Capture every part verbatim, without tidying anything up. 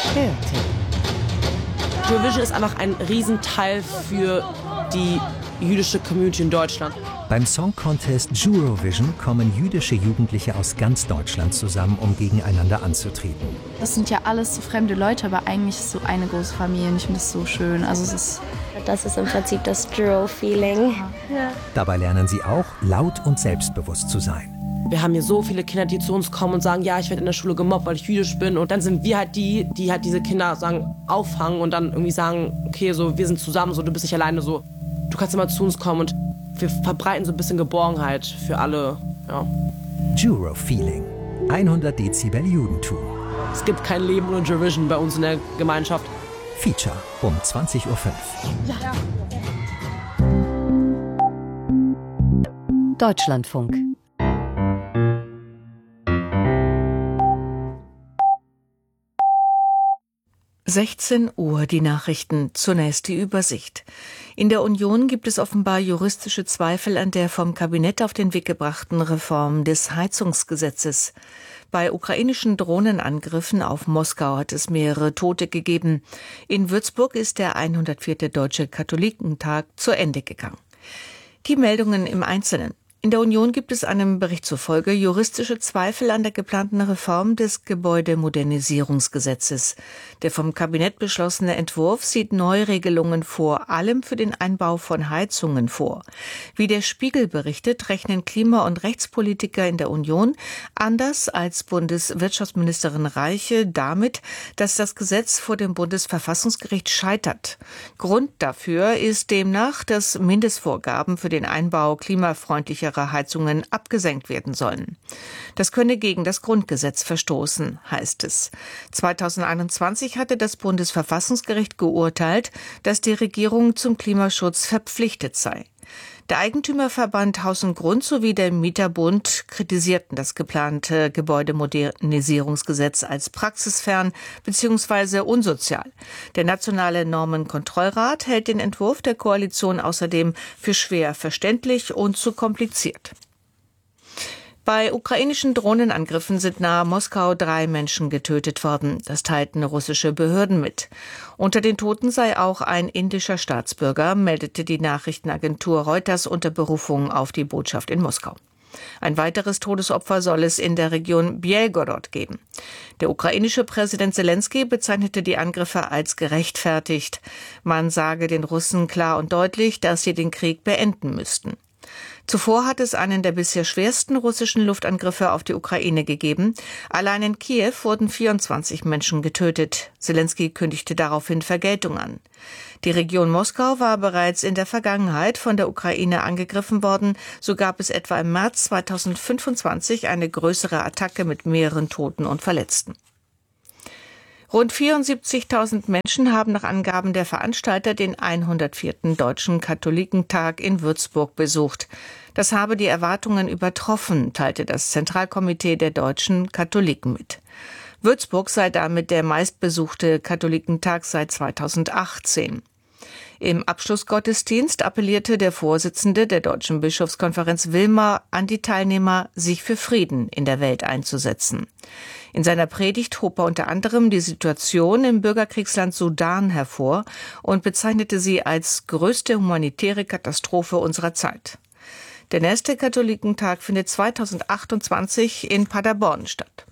Quertipp. Eurovision ist einfach ein Riesenteil für die jüdische Community in Deutschland. Beim Song Contest Eurovision kommen jüdische Jugendliche aus ganz Deutschland zusammen, um gegeneinander anzutreten. Das sind ja alles so fremde Leute, aber eigentlich ist es so eine große Familie. Ich finde das so schön. Also es ist das ist im Prinzip das Juro-Feeling. Ja. Dabei lernen sie auch, laut und selbstbewusst zu sein. Wir haben hier so viele Kinder, die zu uns kommen und sagen, ja, ich werde in der Schule gemobbt, weil ich jüdisch bin. Und dann sind wir halt die, die halt diese Kinder sagen, auffangen und dann irgendwie sagen, okay, so, wir sind zusammen, so, du bist nicht alleine, so, du kannst immer zu uns kommen. Und wir verbreiten so ein bisschen Geborgenheit für alle. Ja. Juro-Feeling. hundert Dezibel Judentum. Es gibt kein Leben ohne Eurovision bei uns in der Gemeinschaft. Feature um zwanzig Uhr fünf. Ja. Deutschlandfunk. sechzehn Uhr, die Nachrichten, zunächst die Übersicht. In der Union gibt es offenbar juristische Zweifel an der vom Kabinett auf den Weg gebrachten Reform des Heizungsgesetzes. Bei ukrainischen Drohnenangriffen auf Moskau hat es mehrere Tote gegeben. In Würzburg ist der hundertvierte Deutsche Katholikentag zu Ende gegangen. Die Meldungen im Einzelnen. In der Union gibt es einem Bericht zufolge juristische Zweifel an der geplanten Reform des Gebäudemodernisierungsgesetzes. Der vom Kabinett beschlossene Entwurf sieht Neuregelungen vor allem für den Einbau von Heizungen vor. Wie der Spiegel berichtet, rechnen Klima- und Rechtspolitiker in der Union anders als Bundeswirtschaftsministerin Reiche damit, dass das Gesetz vor dem Bundesverfassungsgericht scheitert. Grund dafür ist demnach, dass Mindestvorgaben für den Einbau klimafreundlicher Heizungen abgesenkt werden sollen. Das könne gegen das Grundgesetz verstoßen, heißt es. zweitausendeinundzwanzig hatte das Bundesverfassungsgericht geurteilt, dass die Regierung zum Klimaschutz verpflichtet sei. Der Eigentümerverband Haus und Grund sowie der Mieterbund kritisierten das geplante Gebäudemodernisierungsgesetz als praxisfern bzw. unsozial. Der Nationale Normenkontrollrat hält den Entwurf der Koalition außerdem für schwer verständlich und zu kompliziert. Bei ukrainischen Drohnenangriffen sind nahe Moskau drei Menschen getötet worden. Das teilten russische Behörden mit. Unter den Toten sei auch ein indischer Staatsbürger, meldete die Nachrichtenagentur Reuters unter Berufung auf die Botschaft in Moskau. Ein weiteres Todesopfer soll es in der Region Belgorod geben. Der ukrainische Präsident Selenskyj bezeichnete die Angriffe als gerechtfertigt. Man sage den Russen klar und deutlich, dass sie den Krieg beenden müssten. Zuvor hat es einen der bisher schwersten russischen Luftangriffe auf die Ukraine gegeben. Allein in Kiew wurden vierundzwanzig Menschen getötet. Selenskyj kündigte daraufhin Vergeltung an. Die Region Moskau war bereits in der Vergangenheit von der Ukraine angegriffen worden. So gab es etwa im März zweitausendfünfundzwanzig eine größere Attacke mit mehreren Toten und Verletzten. Rund vierundsiebzigtausend Menschen haben nach Angaben der Veranstalter den hundertvierten Deutschen Katholikentag in Würzburg besucht. Das habe die Erwartungen übertroffen, teilte das Zentralkomitee der deutschen Katholiken mit. Würzburg sei damit der meistbesuchte Katholikentag seit zweitausendachtzehn. Im Abschlussgottesdienst appellierte der Vorsitzende der Deutschen Bischofskonferenz Wilmer an die Teilnehmer, sich für Frieden in der Welt einzusetzen. In seiner Predigt hob er unter anderem die Situation im Bürgerkriegsland Sudan hervor und bezeichnete sie als größte humanitäre Katastrophe unserer Zeit. Der nächste Katholikentag findet zweitausendachtundzwanzig in Paderborn statt.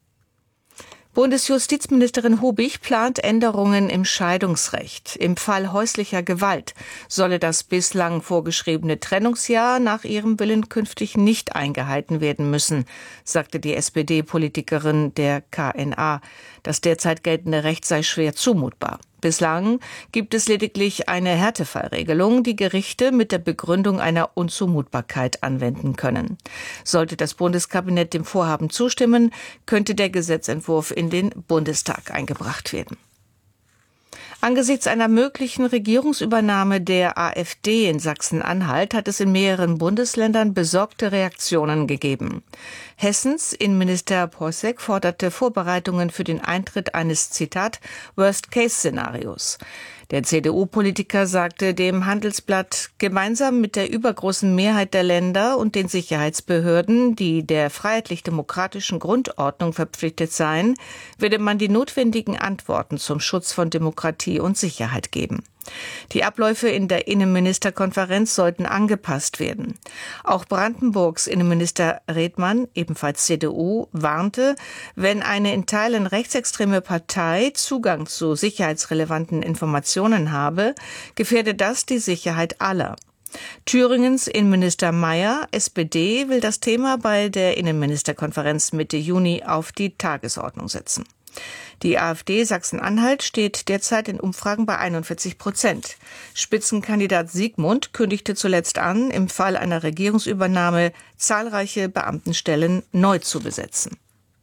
Bundesjustizministerin Hubig plant Änderungen im Scheidungsrecht. Im Fall häuslicher Gewalt solle das bislang vorgeschriebene Trennungsjahr nach ihrem Willen künftig nicht eingehalten werden müssen, sagte die S P D-Politikerin der K N A. Das derzeit geltende Recht sei schwer zumutbar. Bislang gibt es lediglich eine Härtefallregelung, die Gerichte mit der Begründung einer Unzumutbarkeit anwenden können. Sollte das Bundeskabinett dem Vorhaben zustimmen, könnte der Gesetzentwurf in den Bundestag eingebracht werden. Angesichts einer möglichen Regierungsübernahme der AfD in Sachsen-Anhalt hat es in mehreren Bundesländern besorgte Reaktionen gegeben. Hessens Innenminister Posek forderte Vorbereitungen für den Eintritt eines, Zitat, Worst-Case-Szenarios. Der C D U-Politiker sagte dem Handelsblatt, gemeinsam mit der übergroßen Mehrheit der Länder und den Sicherheitsbehörden, die der freiheitlich-demokratischen Grundordnung verpflichtet seien, werde man die notwendigen Antworten zum Schutz von Demokratie und Sicherheit geben. Die Abläufe in der Innenministerkonferenz sollten angepasst werden. Auch Brandenburgs Innenminister Redmann, ebenfalls C D U, warnte, wenn eine in Teilen rechtsextreme Partei Zugang zu sicherheitsrelevanten Informationen habe, gefährde das die Sicherheit aller. Thüringens Innenminister Mayer, S P D, will das Thema bei der Innenministerkonferenz Mitte Juni auf die Tagesordnung setzen. Die AfD Sachsen-Anhalt steht derzeit in Umfragen bei einundvierzig Prozent. Spitzenkandidat Siegmund kündigte zuletzt an, im Fall einer Regierungsübernahme zahlreiche Beamtenstellen neu zu besetzen.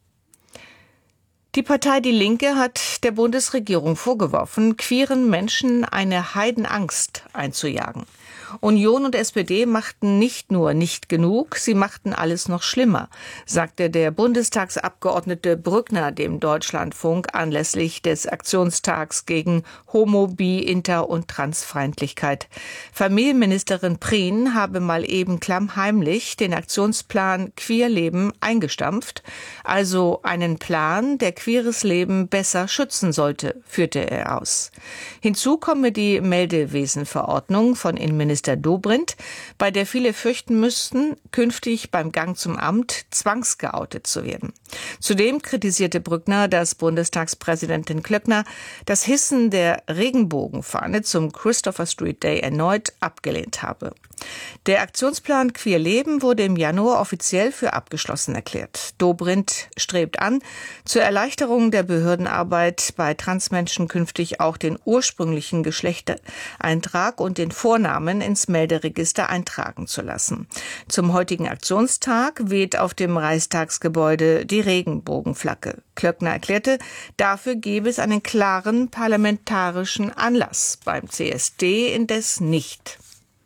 Die Partei Die Linke hat der Bundesregierung vorgeworfen, queeren Menschen eine Heidenangst einzujagen. Union und S P D machten nicht nur nicht genug, sie machten alles noch schlimmer, sagte der Bundestagsabgeordnete Brückner dem Deutschlandfunk anlässlich des Aktionstags gegen Homo-, Bi-, Inter- und Transfeindlichkeit. Familienministerin Prien habe mal eben klammheimlich den Aktionsplan Queerleben eingestampft, also einen Plan, der queeres Leben besser schützen sollte, führte er aus. Hinzu komme die Meldewesenverordnung von Innenminister Dobrindt, bei der viele fürchten müssten, künftig beim Gang zum Amt zwangsgeoutet zu werden. Zudem kritisierte Brückner, dass Bundestagspräsidentin Klöckner das Hissen der Regenbogenfahne zum Christopher Street Day erneut abgelehnt habe. Der Aktionsplan Queer Leben wurde im Januar offiziell für abgeschlossen erklärt. Dobrindt strebt an, zur Erleichterung der Behördenarbeit bei Transmenschen künftig auch den ursprünglichen Geschlechtereintrag und den Vornamen ins Melderegister eintragen zu lassen. Zum heutigen Aktionstag weht auf dem Reichstagsgebäude die Regenbogenflagge. Klöckner erklärte, dafür gebe es einen klaren parlamentarischen Anlass, beim C S D indes nicht.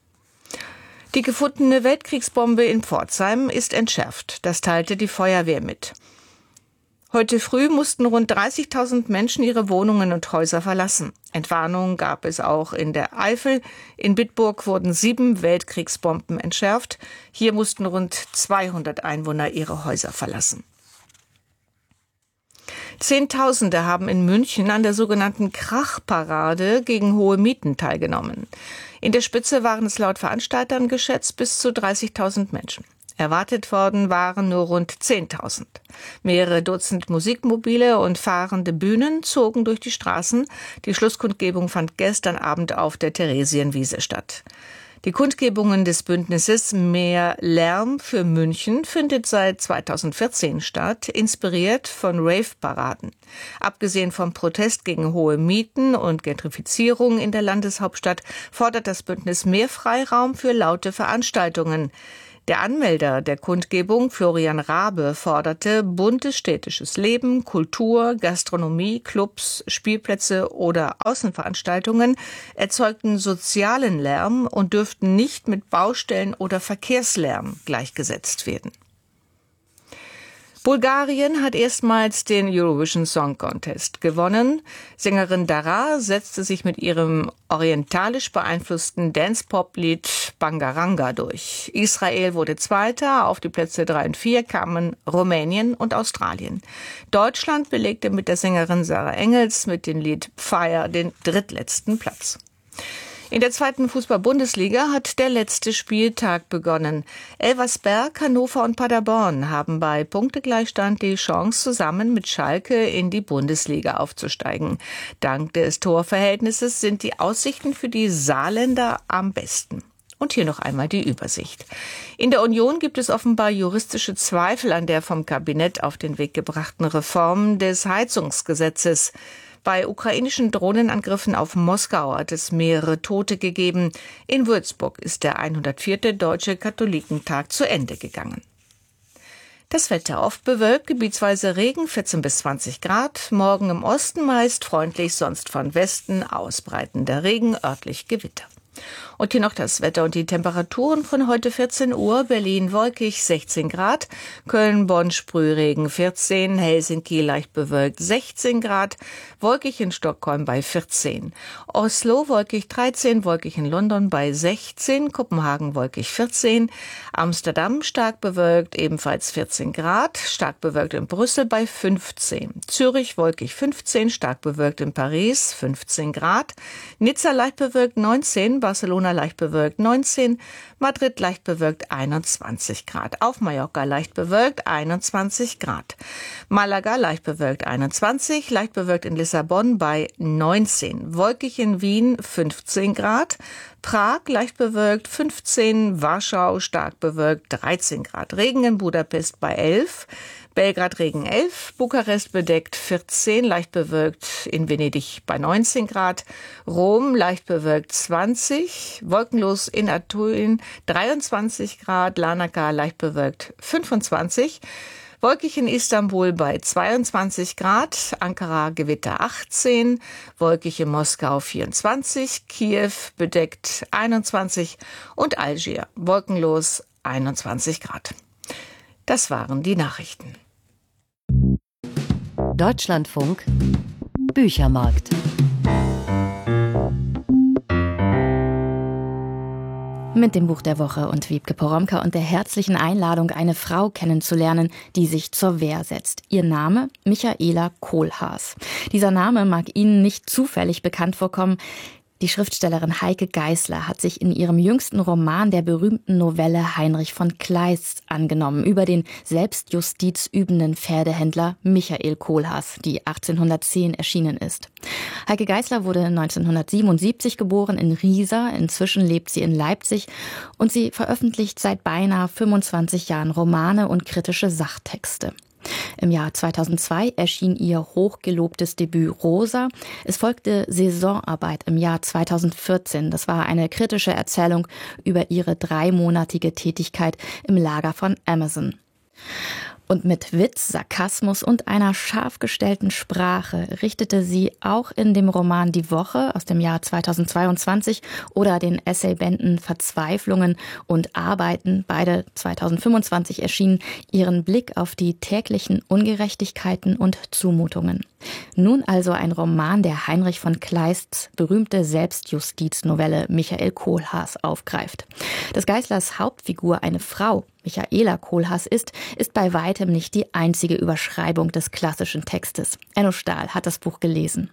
Die gefundene Weltkriegsbombe in Pforzheim ist entschärft. Das teilte die Feuerwehr mit. Heute früh mussten rund dreißigtausend Menschen ihre Wohnungen und Häuser verlassen. Entwarnung gab es auch in der Eifel. In Bitburg wurden sieben Weltkriegsbomben entschärft. Hier mussten rund zweihundert Einwohner ihre Häuser verlassen. Zehntausende haben in München an der sogenannten Krachparade gegen hohe Mieten teilgenommen. In der Spitze waren es laut Veranstaltern geschätzt bis zu dreißigtausend Menschen. Erwartet worden waren nur rund zehntausend. Mehrere Dutzend Musikmobile und fahrende Bühnen zogen durch die Straßen. Die Schlusskundgebung fand gestern Abend auf der Theresienwiese statt. Die Kundgebungen des Bündnisses Mehr Lärm für München findet seit zweitausendvierzehn statt, inspiriert von Rave-Paraden. Abgesehen vom Protest gegen hohe Mieten und Gentrifizierung in der Landeshauptstadt fordert das Bündnis mehr Freiraum für laute Veranstaltungen. Der Anmelder der Kundgebung, Florian Rabe, forderte buntes städtisches Leben, Kultur, Gastronomie, Clubs, Spielplätze oder Außenveranstaltungen erzeugten sozialen Lärm und dürften nicht mit Baustellen oder Verkehrslärm gleichgesetzt werden. Bulgarien hat erstmals den Eurovision Song Contest gewonnen. Sängerin Dara setzte sich mit ihrem orientalisch beeinflussten Dance-Pop-Lied Bangaranga durch. Israel wurde Zweiter, auf die Plätze drei und vier kamen Rumänien und Australien. Deutschland belegte mit der Sängerin Sarah Engels mit dem Lied Fire den drittletzten Platz. In der zweiten Fußball-Bundesliga hat der letzte Spieltag begonnen. Elversberg, Hannover und Paderborn haben bei Punktegleichstand die Chance, zusammen mit Schalke in die Bundesliga aufzusteigen. Dank des Torverhältnisses sind die Aussichten für die Saarländer am besten. Und hier noch einmal die Übersicht. In der Union gibt es offenbar juristische Zweifel an der vom Kabinett auf den Weg gebrachten Reform des Heizungsgesetzes. Bei ukrainischen Drohnenangriffen auf Moskau hat es mehrere Tote gegeben. In Würzburg ist der hundertvierte Deutsche Katholikentag zu Ende gegangen. Das Wetter oft bewölkt, gebietsweise Regen, vierzehn bis zwanzig Grad. Morgen im Osten meist freundlich, sonst von Westen ausbreitender Regen, örtlich Gewitter. Und hier noch das Wetter und die Temperaturen von heute vierzehn Uhr. Berlin wolkig sechzehn Grad, Köln, Bonn, Sprühregen vierzehn, Helsinki leicht bewölkt sechzehn Grad, wolkig in Stockholm bei vierzehn. Oslo wolkig dreizehn, wolkig in London bei sechzehn, Kopenhagen wolkig vierzehn, Amsterdam stark bewölkt ebenfalls vierzehn Grad, stark bewölkt in Brüssel bei fünfzehn. Zürich wolkig fünfzehn, stark bewölkt in Paris fünfzehn Grad, Nizza leicht bewölkt neunzehn, Barcelona leicht bewölkt neunzehn, Madrid leicht bewölkt einundzwanzig Grad. Auf Mallorca leicht bewölkt einundzwanzig Grad. Malaga leicht bewölkt einundzwanzig, leicht bewölkt in Lissabon bei neunzehn. Wolkig in Wien fünfzehn Grad. Prag leicht bewölkt fünfzehn, Warschau stark bewölkt dreizehn Grad. Regen in Budapest bei elf. Belgrad Regen elf, Bukarest bedeckt vierzehn, leicht bewölkt in Venedig bei neunzehn Grad, Rom leicht bewölkt zwanzig, wolkenlos in Athen dreiundzwanzig Grad, Larnaca leicht bewölkt fünfundzwanzig, wolkig in Istanbul bei zweiundzwanzig Grad, Ankara Gewitter achtzehn, wolkig in Moskau vierundzwanzig, Kiew bedeckt einundzwanzig und Algier wolkenlos einundzwanzig Grad. Das waren die Nachrichten. Deutschlandfunk Büchermarkt. Mit dem Buch der Woche und Wiebke Poromka und der herzlichen Einladung, eine Frau kennenzulernen, die sich zur Wehr setzt. Ihr Name? Michaela Kohlhaas. Dieser Name mag Ihnen nicht zufällig bekannt vorkommen. Die Schriftstellerin Heike Geisler hat sich in ihrem jüngsten Roman der berühmten Novelle Heinrich von Kleist angenommen, über den Selbstjustiz übenden Pferdehändler Michael Kohlhaas, die achtzehnhundertzehn erschienen ist. Heike Geisler wurde neunzehnhundertsiebenundsiebzig geboren in Riesa, inzwischen lebt sie in Leipzig und sie veröffentlicht seit beinahe fünfundzwanzig Jahren Romane und kritische Sachtexte. Im Jahr zweitausendzwei erschien ihr hochgelobtes Debüt Rosa. Es folgte Saisonarbeit im Jahr zweitausendvierzehn. Das war eine kritische Erzählung über ihre dreimonatige Tätigkeit im Lager von Amazon. Und mit Witz, Sarkasmus und einer scharf gestellten Sprache richtete sie auch in dem Roman Die Woche aus dem Jahr zweitausendzweiundzwanzig oder den Essaybänden Verzweiflungen und Arbeiten, beide zweitausendfünfundzwanzig erschienen, ihren Blick auf die täglichen Ungerechtigkeiten und Zumutungen. Nun also ein Roman, der Heinrich von Kleists berühmte Selbstjustiznovelle Michael Kohlhaas aufgreift. Dass Geislers Hauptfigur eine Frau, Michaela Kohlhaas ist, ist bei weitem nicht die einzige Überschreibung des klassischen Textes. Enno Stahl hat das Buch gelesen.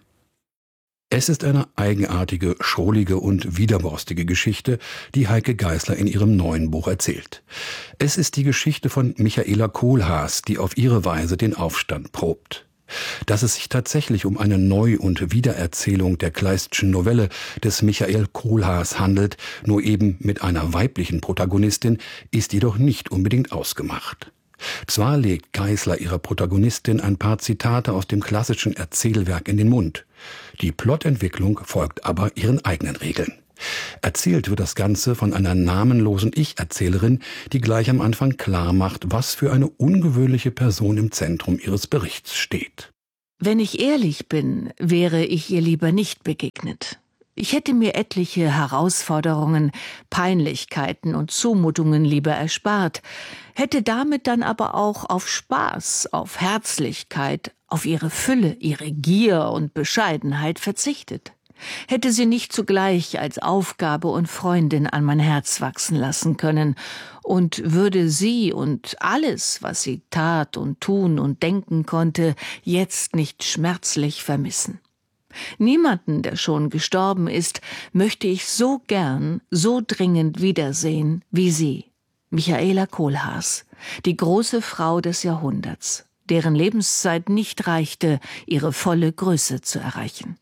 Es ist eine eigenartige, schrullige und widerborstige Geschichte, die Heike Geisler in ihrem neuen Buch erzählt. Es ist die Geschichte von Michaela Kohlhaas, die auf ihre Weise den Aufstand probt. Dass es sich tatsächlich um eine Neu- und Wiedererzählung der Kleistschen Novelle des Michael Kohlhaas handelt, nur eben mit einer weiblichen Protagonistin, ist jedoch nicht unbedingt ausgemacht. Zwar legt Geisler ihrer Protagonistin ein paar Zitate aus dem klassischen Erzählwerk in den Mund. Die Plotentwicklung folgt aber ihren eigenen Regeln. Erzählt wird das Ganze von einer namenlosen Ich-Erzählerin, die gleich am Anfang klar macht, was für eine ungewöhnliche Person im Zentrum ihres Berichts steht. Wenn ich ehrlich bin, wäre ich ihr lieber nicht begegnet. Ich hätte mir etliche Herausforderungen, Peinlichkeiten und Zumutungen lieber erspart, hätte damit dann aber auch auf Spaß, auf Herzlichkeit, auf ihre Fülle, ihre Gier und Bescheidenheit verzichtet. Hätte sie nicht zugleich als Aufgabe und Freundin an mein Herz wachsen lassen können und würde sie und alles, was sie tat und tun und denken konnte, jetzt nicht schmerzlich vermissen. Niemanden, der schon gestorben ist, möchte ich so gern, so dringend wiedersehen wie sie, Michaela Kohlhaas, die große Frau des Jahrhunderts, deren Lebenszeit nicht reichte, ihre volle Größe zu erreichen.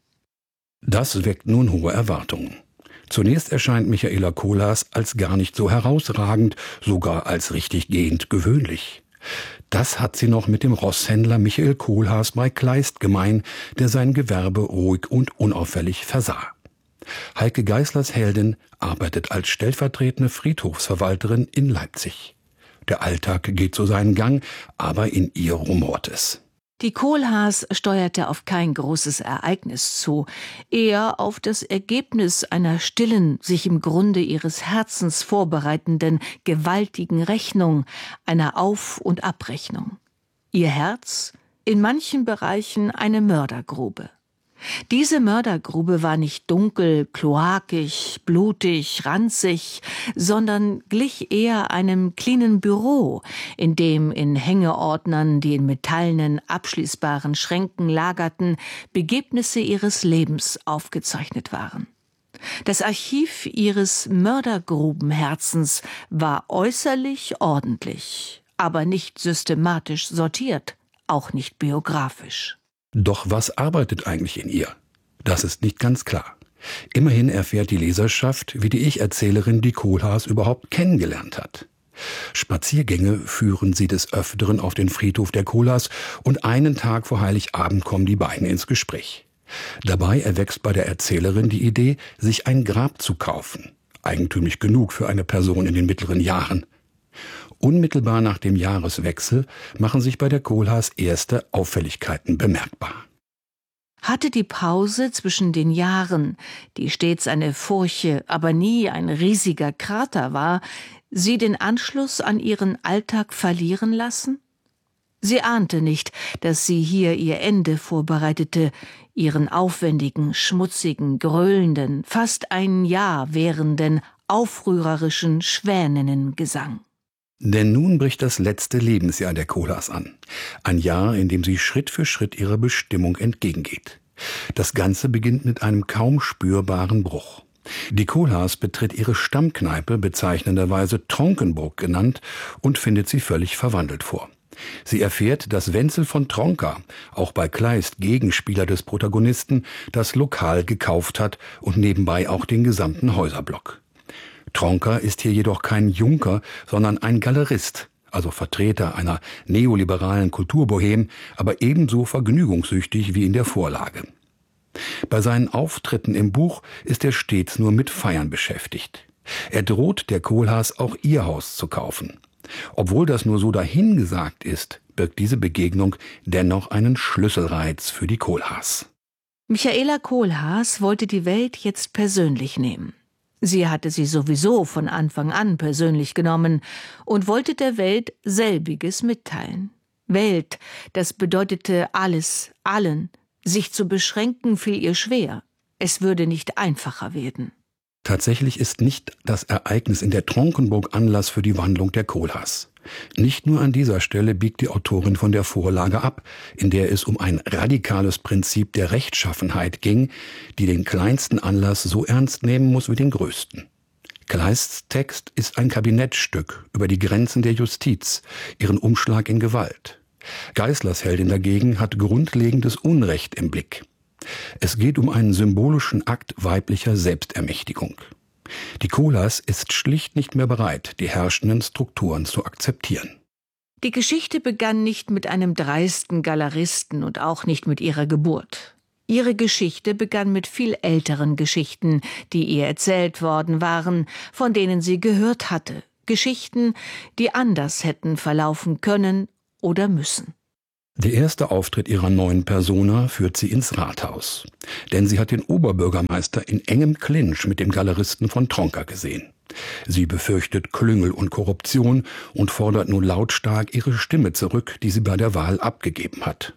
Das weckt nun hohe Erwartungen. Zunächst erscheint Michaela Kohlhaas als gar nicht so herausragend, sogar als richtig gehend gewöhnlich. Das hat sie noch mit dem Rosshändler Michael Kohlhaas bei Kleist gemein, der sein Gewerbe ruhig und unauffällig versah. Heike Geislers Heldin arbeitet als stellvertretende Friedhofsverwalterin in Leipzig. Der Alltag geht so seinen Gang, aber in ihr rumort es. Die Kohlhaas steuerte auf kein großes Ereignis zu, eher auf das Ergebnis einer stillen, sich im Grunde ihres Herzens vorbereitenden, gewaltigen Rechnung, einer Auf- und Abrechnung. Ihr Herz? In manchen Bereichen eine Mördergrube. Diese Mördergrube war nicht dunkel, kloakig, blutig, ranzig, sondern glich eher einem cleanen Büro, in dem in Hängeordnern, die in metallenen, abschließbaren Schränken lagerten, Begebnisse ihres Lebens aufgezeichnet waren. Das Archiv ihres Mördergrubenherzens war äußerlich ordentlich, aber nicht systematisch sortiert, auch nicht biografisch. Doch was arbeitet eigentlich in ihr? Das ist nicht ganz klar. Immerhin erfährt die Leserschaft, wie die Ich-Erzählerin die Kohlhaas überhaupt kennengelernt hat. Spaziergänge führen sie des Öfteren auf den Friedhof der Kohlhaas und einen Tag vor Heiligabend kommen die beiden ins Gespräch. Dabei erwächst bei der Erzählerin die Idee, sich ein Grab zu kaufen. Eigentümlich genug für eine Person in den mittleren Jahren. Unmittelbar nach dem Jahreswechsel machen sich bei der Kohlhaas erste Auffälligkeiten bemerkbar. Hatte die Pause zwischen den Jahren, die stets eine Furche, aber nie ein riesiger Krater war, sie den Anschluss an ihren Alltag verlieren lassen? Sie ahnte nicht, dass sie hier ihr Ende vorbereitete, ihren aufwendigen, schmutzigen, gröhlenden, fast ein Jahr währenden, aufrührerischen Schwäninnengesang. Denn nun bricht das letzte Lebensjahr der Kohlhaas an. Ein Jahr, in dem sie Schritt für Schritt ihrer Bestimmung entgegengeht. Das Ganze beginnt mit einem kaum spürbaren Bruch. Die Kohlhaas betritt ihre Stammkneipe, bezeichnenderweise Tronkenburg genannt, und findet sie völlig verwandelt vor. Sie erfährt, dass Wenzel von Tronka, auch bei Kleist Gegenspieler des Protagonisten, das Lokal gekauft hat und nebenbei auch den gesamten Häuserblock. Tronka ist hier jedoch kein Junker, sondern ein Galerist, also Vertreter einer neoliberalen Kulturbohem, aber ebenso vergnügungssüchtig wie in der Vorlage. Bei seinen Auftritten im Buch ist er stets nur mit Feiern beschäftigt. Er droht der Kohlhaas auch ihr Haus zu kaufen. Obwohl das nur so dahingesagt ist, birgt diese Begegnung dennoch einen Schlüsselreiz für die Kohlhaas. Michaela Kohlhaas wollte die Welt jetzt persönlich nehmen. Sie hatte sie sowieso von Anfang an persönlich genommen und wollte der Welt selbiges mitteilen. Welt, das bedeutete alles, allen. Sich zu beschränken fiel ihr schwer. Es würde nicht einfacher werden. Tatsächlich ist nicht das Ereignis in der Tronkenburg Anlass für die Wandlung der Kohlhaas. Nicht nur an dieser Stelle biegt die Autorin von der Vorlage ab, in der es um ein radikales Prinzip der Rechtschaffenheit ging, die den kleinsten Anlass so ernst nehmen muss wie den größten. Kleists Text ist ein Kabinettstück über die Grenzen der Justiz, ihren Umschlag in Gewalt. Geißlers Heldin dagegen hat grundlegendes Unrecht im Blick. Es geht um einen symbolischen Akt weiblicher Selbstermächtigung. Die Kohlhaas ist schlicht nicht mehr bereit, die herrschenden Strukturen zu akzeptieren. Die Geschichte begann nicht mit einem dreisten Galeristen und auch nicht mit ihrer Geburt. Ihre Geschichte begann mit viel älteren Geschichten, die ihr erzählt worden waren, von denen sie gehört hatte. Geschichten, die anders hätten verlaufen können oder müssen. Der erste Auftritt ihrer neuen Persona führt sie ins Rathaus. Denn sie hat den Oberbürgermeister in engem Clinch mit dem Galeristen von Tronka gesehen. Sie befürchtet Klüngel und Korruption und fordert nun lautstark ihre Stimme zurück, die sie bei der Wahl abgegeben hat.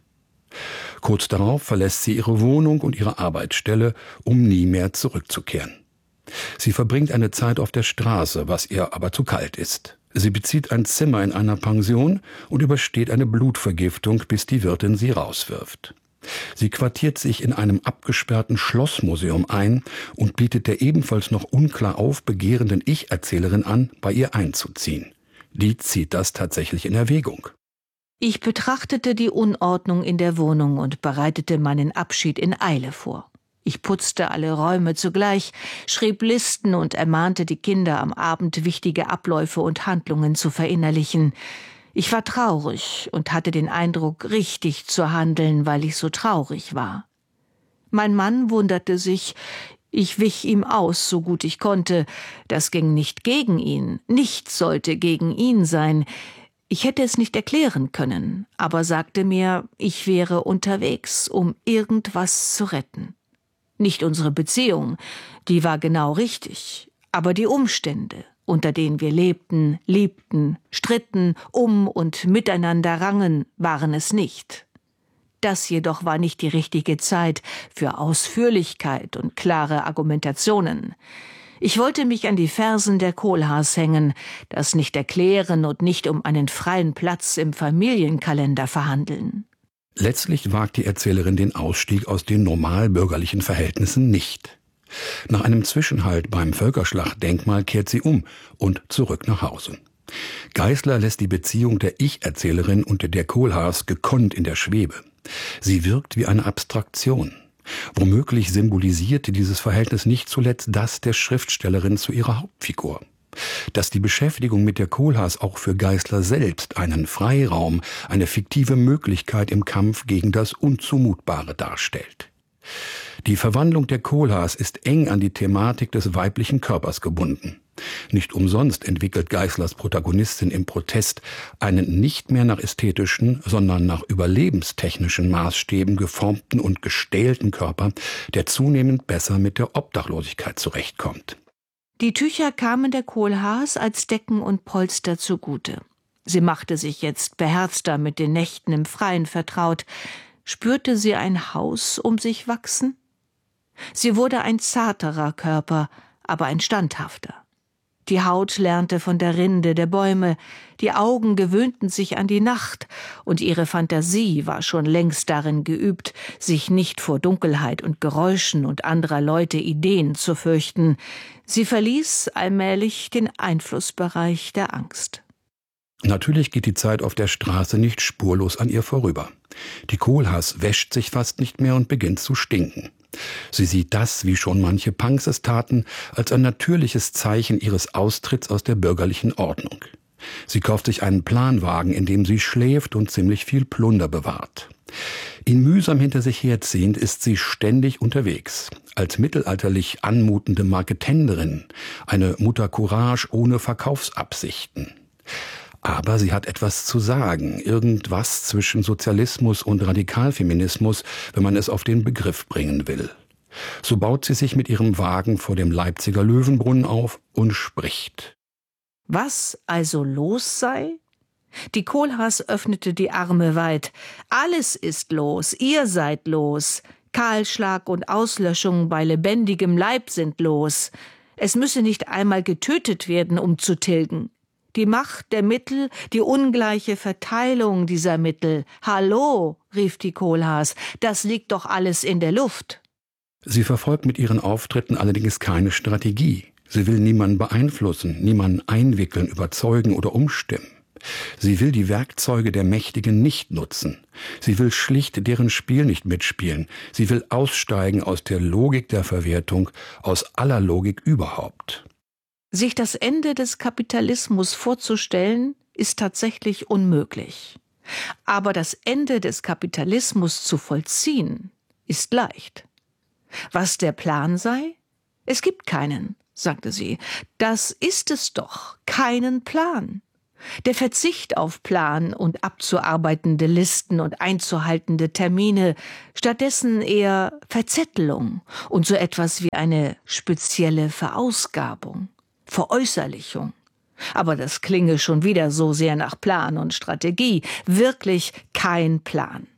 Kurz darauf verlässt sie ihre Wohnung und ihre Arbeitsstelle, um nie mehr zurückzukehren. Sie verbringt eine Zeit auf der Straße, was ihr aber zu kalt ist. Sie bezieht ein Zimmer in einer Pension und übersteht eine Blutvergiftung, bis die Wirtin sie rauswirft. Sie quartiert sich in einem abgesperrten Schlossmuseum ein und bietet der ebenfalls noch unklar aufbegehrenden Ich-Erzählerin an, bei ihr einzuziehen. Die zieht das tatsächlich in Erwägung. Ich betrachtete die Unordnung in der Wohnung und bereitete meinen Abschied in Eile vor. Ich putzte alle Räume zugleich, schrieb Listen und ermahnte die Kinder, am Abend wichtige Abläufe und Handlungen zu verinnerlichen. Ich war traurig und hatte den Eindruck, richtig zu handeln, weil ich so traurig war. Mein Mann wunderte sich, ich wich ihm aus, so gut ich konnte. Das ging nicht gegen ihn, nichts sollte gegen ihn sein. Ich hätte es nicht erklären können, aber sagte mir, ich wäre unterwegs, um irgendwas zu retten. Nicht unsere Beziehung, die war genau richtig, aber die Umstände, unter denen wir lebten, liebten, stritten, um und miteinander rangen, waren es nicht. Das jedoch war nicht die richtige Zeit für Ausführlichkeit und klare Argumentationen. Ich wollte mich an die Fersen der Kohlhaas hängen, das nicht erklären und nicht um einen freien Platz im Familienkalender verhandeln. Letztlich wagt die Erzählerin den Ausstieg aus den normalbürgerlichen Verhältnissen nicht. Nach einem Zwischenhalt beim Völkerschlachtdenkmal kehrt sie um und zurück nach Hause. Geisler lässt die Beziehung der Ich-Erzählerin und der Kohlhaas gekonnt in der Schwebe. Sie wirkt wie eine Abstraktion. Womöglich symbolisierte dieses Verhältnis nicht zuletzt das der Schriftstellerin zu ihrer Hauptfigur. Dass die Beschäftigung mit der Kohlhaas auch für Geisler selbst einen Freiraum, eine fiktive Möglichkeit im Kampf gegen das Unzumutbare darstellt. Die Verwandlung der Kohlhaas ist eng an die Thematik des weiblichen Körpers gebunden. Nicht umsonst entwickelt Geislers Protagonistin im Protest einen nicht mehr nach ästhetischen, sondern nach überlebenstechnischen Maßstäben geformten und gestählten Körper, der zunehmend besser mit der Obdachlosigkeit zurechtkommt. Die Tücher kamen der Kohlhaas als Decken und Polster zugute. Sie machte sich jetzt beherzter mit den Nächten im Freien vertraut. Spürte sie ein Haus um sich wachsen? Sie wurde ein zarterer Körper, aber ein standhafter. Die Haut lernte von der Rinde der Bäume, die Augen gewöhnten sich an die Nacht, und ihre Fantasie war schon längst darin geübt, sich nicht vor Dunkelheit und Geräuschen und anderer Leute Ideen zu fürchten. Sie verließ allmählich den Einflussbereich der Angst. Natürlich geht die Zeit auf der Straße nicht spurlos an ihr vorüber. Die Kohlhaas wäscht sich fast nicht mehr und beginnt zu stinken. Sie sieht das, wie schon manche Punks es taten, als ein natürliches Zeichen ihres Austritts aus der bürgerlichen Ordnung. Sie kauft sich einen Planwagen, in dem sie schläft und ziemlich viel Plunder bewahrt. Ihn mühsam hinter sich herziehend ist sie ständig unterwegs. Als mittelalterlich anmutende Marketenderin, eine Mutter Courage ohne Verkaufsabsichten. Aber sie hat etwas zu sagen, irgendwas zwischen Sozialismus und Radikalfeminismus, wenn man es auf den Begriff bringen will. So baut sie sich mit ihrem Wagen vor dem Leipziger Löwenbrunnen auf und spricht. Was also los sei? Die Kohlhaas öffnete die Arme weit. Alles ist los, ihr seid los. Kahlschlag und Auslöschung bei lebendigem Leib sind los. Es müsse nicht einmal getötet werden, um zu tilgen. Die Macht der Mittel, die ungleiche Verteilung dieser Mittel. Hallo, rief die Kohlhaas, das liegt doch alles in der Luft. Sie verfolgt mit ihren Auftritten allerdings keine Strategie. Sie will niemanden beeinflussen, niemanden einwickeln, überzeugen oder umstimmen. Sie will die Werkzeuge der Mächtigen nicht nutzen. Sie will schlicht deren Spiel nicht mitspielen. Sie will aussteigen aus der Logik der Verwertung, aus aller Logik überhaupt. Sich das Ende des Kapitalismus vorzustellen, ist tatsächlich unmöglich. Aber das Ende des Kapitalismus zu vollziehen, ist leicht. Was der Plan sei? Es gibt keinen, sagte sie. Das ist es doch, keinen Plan. Der Verzicht auf Plan und abzuarbeitende Listen und einzuhaltende Termine, stattdessen eher Verzettelung und so etwas wie eine spezielle Verausgabung. Veräußerlichung. Aber das klinge schon wieder so sehr nach Plan und Strategie. Wirklich kein Plan.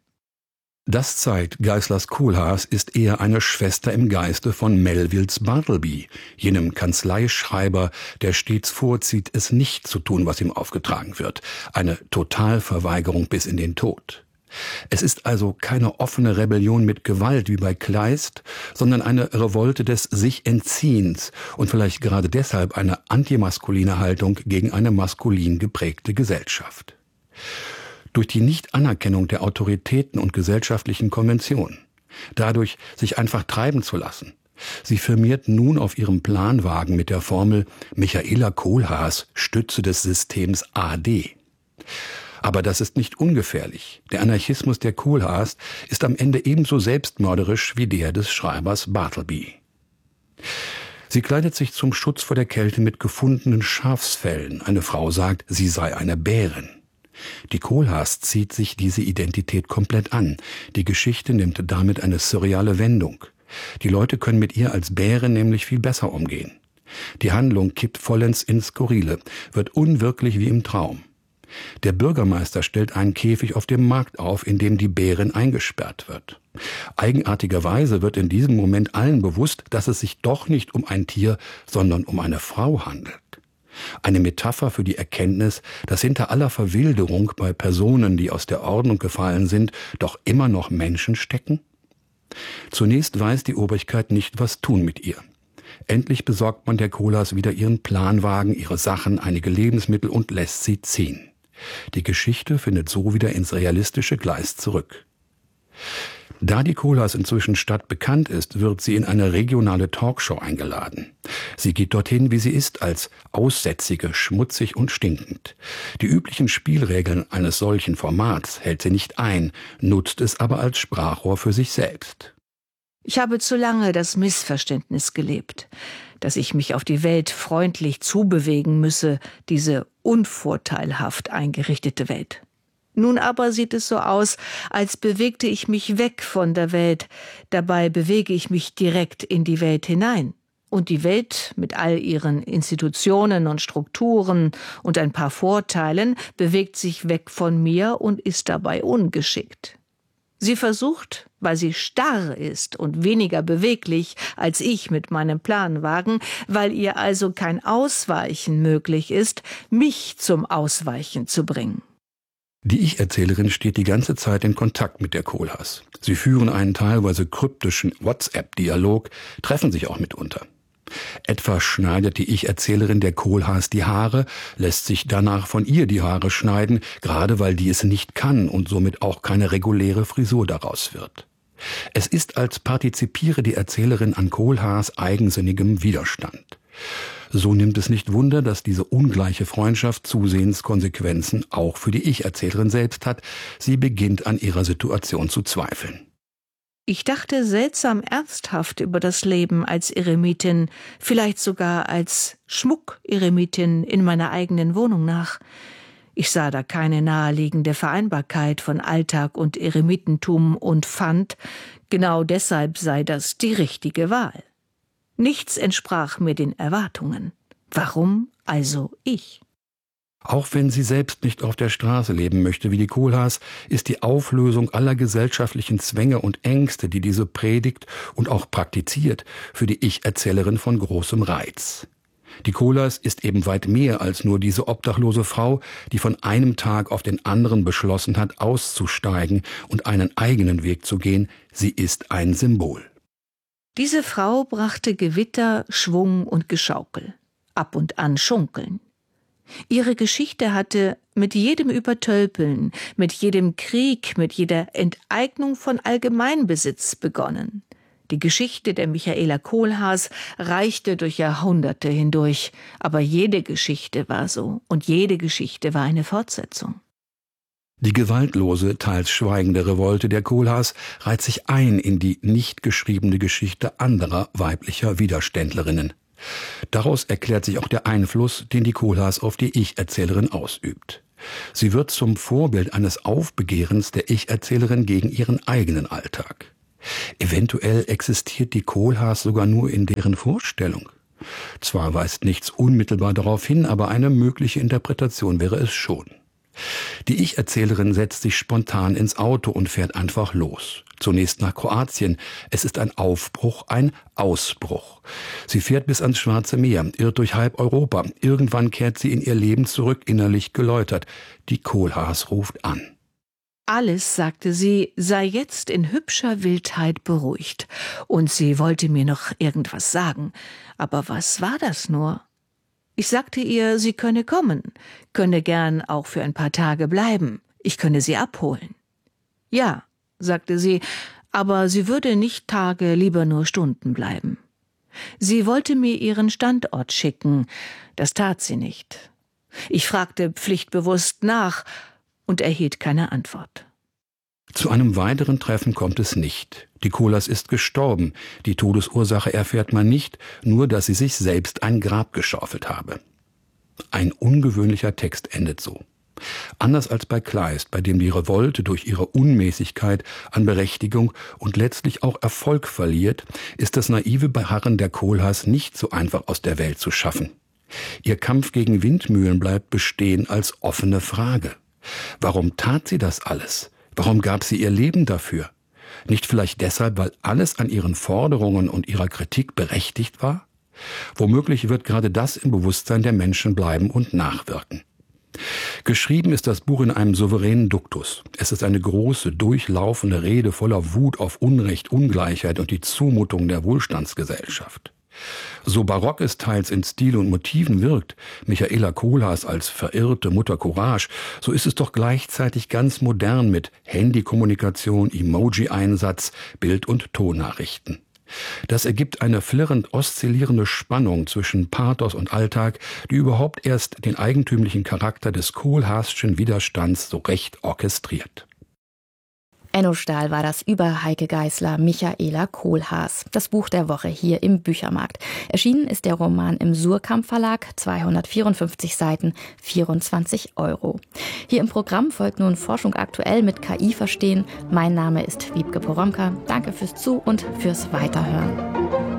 Das zeigt, Geislers Kohlhaas ist eher eine Schwester im Geiste von Melvilles Bartleby, jenem Kanzleischreiber, der stets vorzieht, es nicht zu tun, was ihm aufgetragen wird. Eine Totalverweigerung bis in den Tod. Es ist also keine offene Rebellion mit Gewalt wie bei Kleist, sondern eine Revolte des Sich-Entziehens und vielleicht gerade deshalb eine antimaskuline Haltung gegen eine maskulin geprägte Gesellschaft. Durch die Nichtanerkennung der Autoritäten und gesellschaftlichen Konventionen, dadurch sich einfach treiben zu lassen. Sie firmiert nun auf ihrem Planwagen mit der Formel Michaela Kohlhaas, Stütze des Systems A D. Aber das ist nicht ungefährlich. Der Anarchismus der Kohlhaas ist am Ende ebenso selbstmörderisch wie der des Schreibers Bartleby. Sie kleidet sich zum Schutz vor der Kälte mit gefundenen Schafsfellen. Eine Frau sagt, sie sei eine Bärin. Die Kohlhaas zieht sich diese Identität komplett an. Die Geschichte nimmt damit eine surreale Wendung. Die Leute können mit ihr als Bäre nämlich viel besser umgehen. Die Handlung kippt vollends ins Skurrile, wird unwirklich wie im Traum. Der Bürgermeister stellt einen Käfig auf dem Markt auf, in dem die Bärin eingesperrt wird. Eigenartigerweise wird in diesem Moment allen bewusst, dass es sich doch nicht um ein Tier, sondern um eine Frau handelt. Eine Metapher für die Erkenntnis, dass hinter aller Verwilderung bei Personen, die aus der Ordnung gefallen sind, doch immer noch Menschen stecken? Zunächst weiß die Obrigkeit nicht, was tun mit ihr. Endlich besorgt man der Kohlhaas wieder ihren Planwagen, ihre Sachen, einige Lebensmittel und lässt sie ziehen. Die Geschichte findet so wieder ins realistische Gleis zurück. Da die Kohlhaas inzwischen stadtbekannt ist, wird sie in eine regionale Talkshow eingeladen. Sie geht dorthin, wie sie ist, als Aussätzige, schmutzig und stinkend. Die üblichen Spielregeln eines solchen Formats hält sie nicht ein, nutzt es aber als Sprachrohr für sich selbst. Ich habe zu lange das Missverständnis gelebt, dass ich mich auf die Welt freundlich zubewegen müsse, diese unvorteilhaft eingerichtete Welt. Nun aber sieht es so aus, als bewegte ich mich weg von der Welt. Dabei bewege ich mich direkt in die Welt hinein. Und die Welt mit all ihren Institutionen und Strukturen und ein paar Vorteilen bewegt sich weg von mir und ist dabei ungeschickt. Sie versucht, weil sie starr ist und weniger beweglich als ich mit meinem Planwagen, weil ihr also kein Ausweichen möglich ist, mich zum Ausweichen zu bringen. Die Ich-Erzählerin steht die ganze Zeit in Kontakt mit der Kohlhaas. Sie führen einen teilweise kryptischen WhatsApp-Dialog, treffen sich auch mitunter. Etwa schneidet die Ich-Erzählerin der Kohlhaas die Haare, lässt sich danach von ihr die Haare schneiden, gerade weil die es nicht kann und somit auch keine reguläre Frisur daraus wird. Es ist, als partizipiere die Erzählerin an Kohlhaas eigensinnigem Widerstand. So nimmt es nicht Wunder, dass diese ungleiche Freundschaft zusehends Konsequenzen auch für die Ich-Erzählerin selbst hat. Sie beginnt an ihrer Situation zu zweifeln. Ich dachte seltsam ernsthaft über das Leben als Eremitin, vielleicht sogar als Schmuck-Eremitin in meiner eigenen Wohnung nach. Ich sah da keine naheliegende Vereinbarkeit von Alltag und Eremitentum und fand, genau deshalb sei das die richtige Wahl. Nichts entsprach mir den Erwartungen. Warum also ich? Auch wenn sie selbst nicht auf der Straße leben möchte wie die Kohlhaas, ist die Auflösung aller gesellschaftlichen Zwänge und Ängste, die diese predigt und auch praktiziert, für die Ich-Erzählerin von großem Reiz. Die Kohlhaas ist eben weit mehr als nur diese obdachlose Frau, die von einem Tag auf den anderen beschlossen hat, auszusteigen und einen eigenen Weg zu gehen. Sie ist ein Symbol. Diese Frau brachte Gewitter, Schwung und Geschaukel, ab und an Schunkeln. Ihre Geschichte hatte mit jedem Übertölpeln, mit jedem Krieg, mit jeder Enteignung von Allgemeinbesitz begonnen. Die Geschichte der Michaela Kohlhaas reichte durch Jahrhunderte hindurch, aber jede Geschichte war so und jede Geschichte war eine Fortsetzung. Die gewaltlose, teils schweigende Revolte der Kohlhaas reiht sich ein in die nicht geschriebene Geschichte anderer weiblicher Widerständlerinnen. Daraus erklärt sich auch der Einfluss, den die Kohlhaas auf die Ich-Erzählerin ausübt. Sie wird zum Vorbild eines Aufbegehrens der Ich-Erzählerin gegen ihren eigenen Alltag. Eventuell existiert die Kohlhaas sogar nur in deren Vorstellung. Zwar weist nichts unmittelbar darauf hin, aber eine mögliche Interpretation wäre es schon. Die Ich-Erzählerin setzt sich spontan ins Auto und fährt einfach los. Zunächst nach Kroatien. Es ist ein Aufbruch, ein Ausbruch. Sie fährt bis ans Schwarze Meer, irrt durch halb Europa. Irgendwann kehrt sie in ihr Leben zurück, innerlich geläutert. Die Kohlhaas ruft an. Alles, sagte sie, sei jetzt in hübscher Wildheit beruhigt. Und sie wollte mir noch irgendwas sagen. Aber was war das nur? Ich sagte ihr, sie könne kommen, könne gern auch für ein paar Tage bleiben. Ich könne sie abholen. Ja, sagte sie, aber sie würde nicht Tage, lieber nur Stunden bleiben. Sie wollte mir ihren Standort schicken. Das tat sie nicht. Ich fragte pflichtbewusst nach und erhielt keine Antwort. Zu einem weiteren Treffen kommt es nicht. Die Kohlhaas ist gestorben. Die Todesursache erfährt man nicht, nur dass sie sich selbst ein Grab geschaufelt habe. Ein ungewöhnlicher Text endet so. Anders als bei Kleist, bei dem die Revolte durch ihre Unmäßigkeit an Berechtigung und letztlich auch Erfolg verliert, ist das naive Beharren der Kohlhaas nicht so einfach aus der Welt zu schaffen. Ihr Kampf gegen Windmühlen bleibt bestehen als offene Frage. Warum tat sie das alles? Warum gab sie ihr Leben dafür? Nicht vielleicht deshalb, weil alles an ihren Forderungen und ihrer Kritik berechtigt war? Womöglich wird gerade das im Bewusstsein der Menschen bleiben und nachwirken. Geschrieben ist das Buch in einem souveränen Duktus. Es ist eine große, durchlaufende Rede voller Wut auf Unrecht, Ungleichheit und die Zumutung der Wohlstandsgesellschaft. So barock es teils in Stil und Motiven wirkt, Michaela Kohlhaas als verirrte Mutter Courage, so ist es doch gleichzeitig ganz modern mit Handykommunikation, Emoji-Einsatz, Bild- und Tonnachrichten. Das ergibt eine flirrend oszillierende Spannung zwischen Pathos und Alltag, die überhaupt erst den eigentümlichen Charakter des Kohlhaaschen Widerstands so recht orchestriert. Enno Stahl war das über Heike Geisler, Michaela Kohlhaas. Das Buch der Woche hier im Büchermarkt. Erschienen ist der Roman im Suhrkamp Verlag, zweihundertvierundfünfzig Seiten, vierundzwanzig Euro. Hier im Programm folgt nun Forschung aktuell mit K I verstehen. Mein Name ist Wiebke Poromka. Danke fürs Zu- und fürs Weiterhören.